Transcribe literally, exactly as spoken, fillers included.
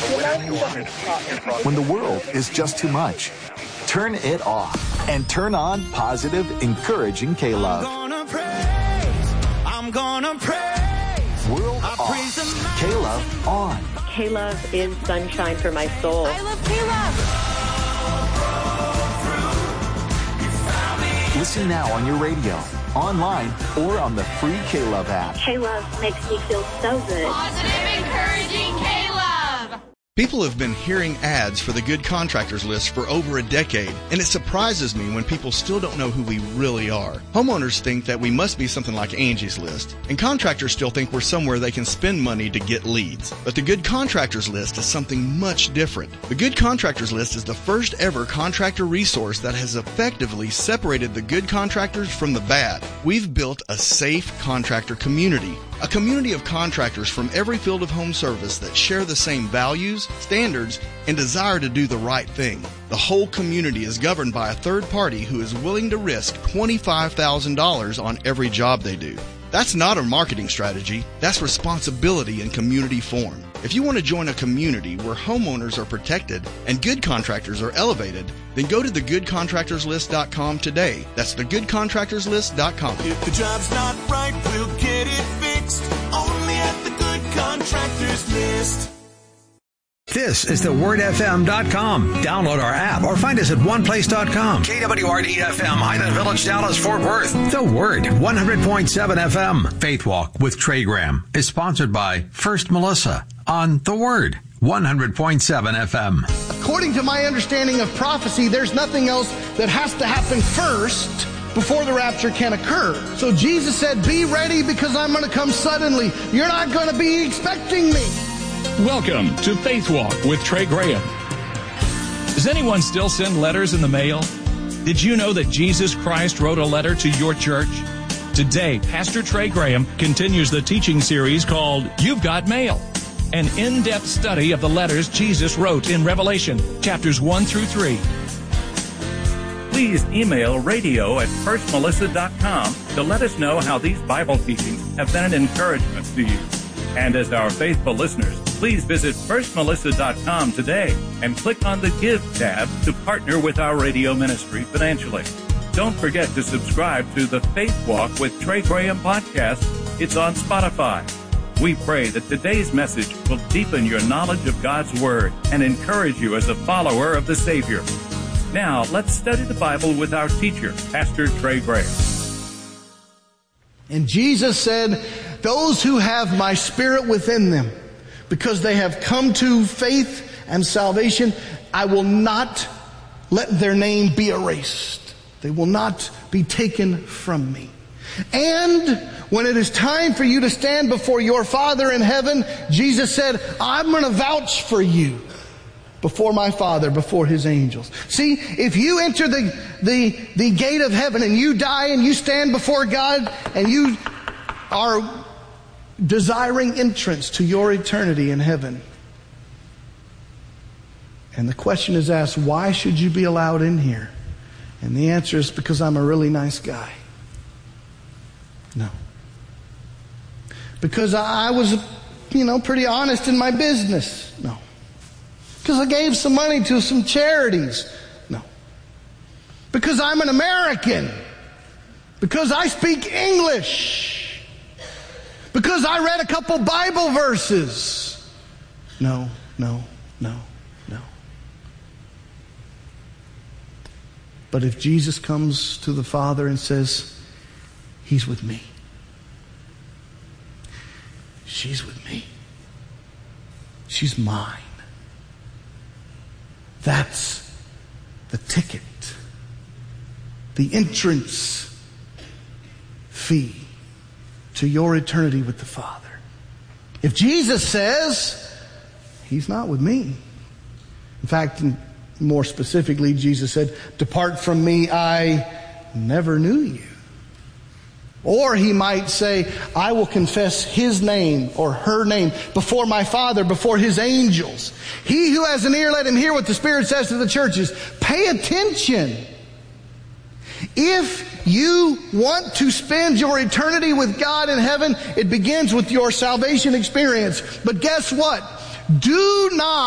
When the world is just too much, turn it off and turn on positive, encouraging K-Love. I'm gonna praise, I'm gonna praise. World off, K-Love on. K-Love is sunshine for my soul. I love K-Love. Listen now on your radio, online, or on the free K-Love app. K-Love makes me feel so good. Positive, encouraging K-Love. People have been hearing ads for the Good Contractors List for over a decade, and it surprises me when people still don't know who we really are. Homeowners think that we must be something like Angie's List, and contractors still think we're somewhere they can spend money to get leads. But the Good Contractors List is something much different. The Good Contractors List is the first ever contractor resource that has effectively separated the good contractors from the bad. We've built a safe contractor community. A community of contractors from every field of home service that share the same values, standards, and desire to do the right thing. The whole community is governed by a third party who is willing to risk twenty-five thousand dollars on every job they do. That's not a marketing strategy. That's responsibility in community form. If you want to join a community where homeowners are protected and good contractors are elevated, then go to the good contractors list dot com today. That's the good contractors list dot com. If the job's not right, we'll get it fixed. Only at the Good Contractors List. This is the word f m dot com. Download our app or find us at one place dot com. K W R D F M, Highland Village, Dallas, Fort Worth. The Word, one hundred point seven F M. Faith Walk with Trey Graham is sponsored by First Melissa on The Word, one hundred point seven F M. According to my understanding of prophecy, there's nothing else that has to happen first before the rapture can occur. So Jesus said, be ready because I'm going to come suddenly. You're not going to be expecting me. Welcome to Faith Walk with Trey Graham. Does anyone still send letters in the mail? Did you know that Jesus Christ wrote a letter to your church? Today, Pastor Trey Graham continues the teaching series called You've Got Mail, an in-depth study of the letters Jesus wrote in Revelation, chapters one through three. Please email radio at first melissa dot com to let us know how these Bible teachings have been an encouragement to you. And as our faithful listeners, please visit first melissa dot com today and click on the Give tab to partner with our radio ministry financially. Don't forget to subscribe to the Faith Walk with Trey Graham podcast. It's on Spotify. We pray that today's message will deepen your knowledge of God's Word and encourage you as a follower of the Savior. Now, let's study the Bible with our teacher, Pastor Trey Graham. And Jesus said, those who have my Spirit within them, because they have come to faith and salvation, I will not let their name be erased. They will not be taken from me. And when it is time for you to stand before your Father in heaven, Jesus said, I'm going to vouch for you before my Father, before His angels. See, if you enter the, the, the gate of heaven and you die and you stand before God and you are desiring entrance to your eternity in heaven, and the question is asked, why should you be allowed in here? And the answer is because I'm a really nice guy. No. Because I was, you know, pretty honest in my business. No. Because I gave some money to some charities. No. Because I'm an American. Because I speak English. Because I read a couple Bible verses. No, no, no, no. But if Jesus comes to the Father and says, He's with me. She's with me. She's mine. That's the ticket. The entrance fee to your eternity with the Father. If Jesus says, He's not with me. In fact, more specifically, Jesus said, depart from me, I never knew you. Or He might say, I will confess His name or her name before my Father, before His angels. He who has an ear, let him hear what the Spirit says to the churches. Pay attention. If you want to spend your eternity with God in heaven, it begins with your salvation experience. But guess what? Do not